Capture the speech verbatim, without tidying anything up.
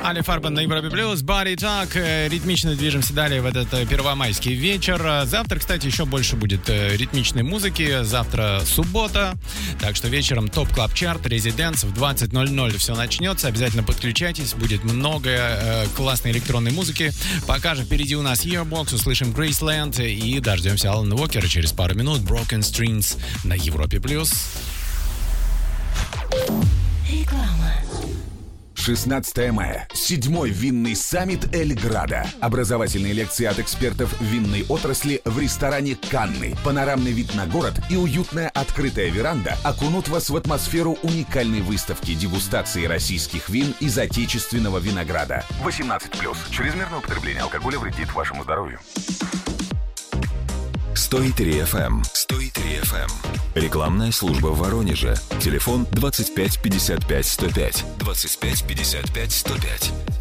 Али Фарбан на Европе Плюс, Body Talk. Ритмично движемся далее в этот первомайский вечер. Завтра, кстати, еще больше будет ритмичной музыки. Завтра суббота. Так что вечером ТОП Клаб Чарт, Резиденс в двадцать ноль ноль все начнется. Обязательно подключайтесь. Будет много э, классной электронной музыки. Пока же впереди у нас Yearbox. Услышим Graceland и дождемся Алана Уокера через пару минут. Broken Strings на Европе Плюс. Реклама. шестнадцатого мая. Седьмой винный саммит Эль Градо. Образовательные лекции от экспертов винной отрасли в ресторане «Канны». Панорамный вид на город и уютная открытая веранда окунут вас в атмосферу уникальной выставки дегустации российских вин из отечественного винограда. восемнадцать плюс. Чрезмерное употребление алкоголя вредит вашему здоровью. сто три эф эм. сто три эф эм. Рекламная служба в Воронеже. Телефон двадцать пять пятьдесят пять сто пять. двадцать пять пятьдесят пять сто пять.